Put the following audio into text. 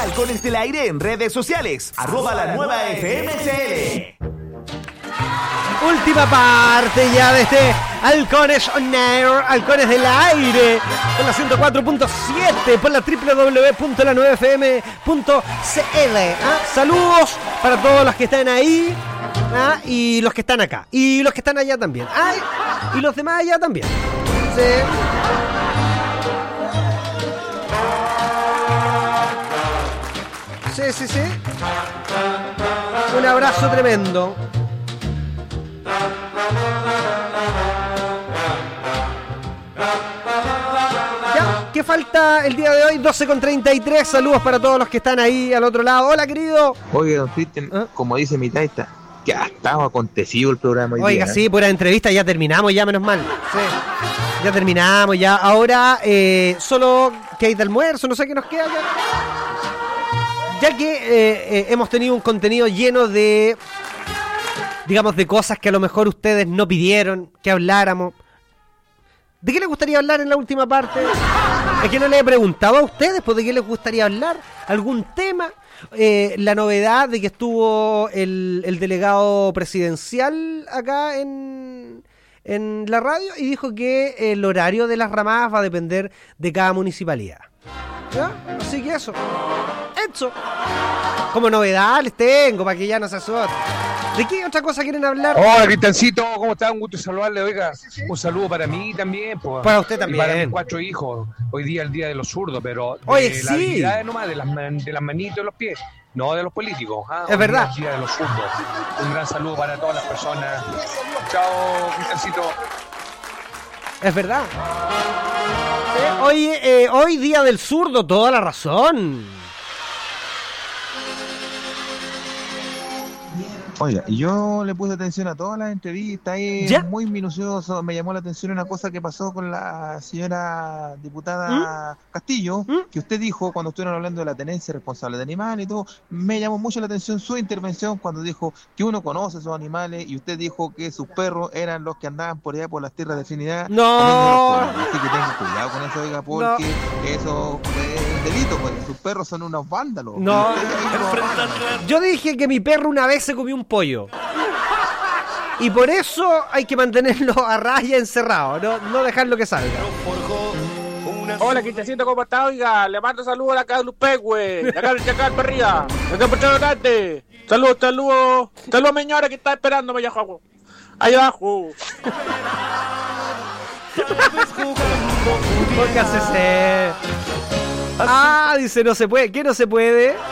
Halcones del Aire en redes sociales. @LaNuevaFMCL. Última parte ya de este Halcones On Air, Halcones del Aire, con la 104.7 por la www.lanuevafm.cl. Saludos para todos los que están ahí, y los que están acá, y los que están allá también, y los demás allá también. Sí. Sí. Un abrazo tremendo. Ya, ¿qué falta el día de hoy? 12:33. Saludos para todos los que están ahí al otro lado. Hola, querido. Oye, don Cristian, como dice mi taita, que ha estado acontecido el programa hoy Oiga, día, sí, pura entrevista, ya terminamos, ya menos mal. Sí. Ya terminamos, ya. Ahora solo que hay de almuerzo, no sé qué nos queda ya. Ya que hemos tenido un contenido lleno de, digamos, de cosas que a lo mejor ustedes no pidieron que habláramos. ¿De qué les gustaría hablar en la última parte? Es que no les he preguntado a ustedes, pues, ¿de qué les gustaría hablar? ¿Algún tema? La novedad de que estuvo el delegado presidencial acá en la radio y dijo que el horario de las ramadas va a depender de cada municipalidad. ¿Ya? Así que eso. Como novedad les tengo, para que ya no se asusten. ¿De qué otra cosa quieren hablar? Hola, Cristiancito, ¿cómo estás? Un gusto saludarle, oiga. Sí. Un saludo para mí también. Pues, para usted también. Y para mis 4 hijos. Hoy día el día de los zurdos, pero de Oye, la habilidad nomás, de las manitos y los pies. No de los políticos. Es verdad. El día de los zurdos. Un gran saludo para todas las personas. Chao, Cristiancito. Es verdad. Hoy día del zurdo, toda la razón. Oiga, yo le puse atención a todas las entrevistas, muy minucioso. Me llamó la atención una cosa que pasó con la señora diputada Castillo, que usted dijo cuando estuvieron hablando de la tenencia responsable de animales y todo. Me llamó mucho la atención su intervención cuando dijo que uno conoce esos animales y usted dijo que sus perros eran los que andaban por allá por las tierras de afinidad. No. Así que tengan cuidado con eso, oiga, porque eso es delito, pues sus perros son unos vándalos. No. Yo dije que mi perro una vez se comió un pollo. Y por eso hay que mantenerlo a raya encerrado, no dejarlo que salga. Hola, Cristiancito, ¿cómo está? Oiga, le mando saludos a la casa de Lupegüe, de acá del Chacal para arriba, de acá por Chacal. Saludos, a mi señora que está esperándome allá abajo. Allá abajo. Póngase. Dice no se puede. ¿Qué no se puede?